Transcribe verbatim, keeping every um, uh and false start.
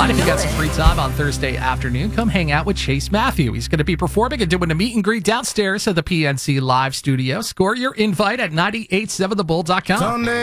fun. If you got some free time on Thursday afternoon, come hang out with Chase Matthew. He's going to be performing and doing a meet and greet downstairs at the P N C Live Studio. Score your invite at nine eight seven the bull dot com.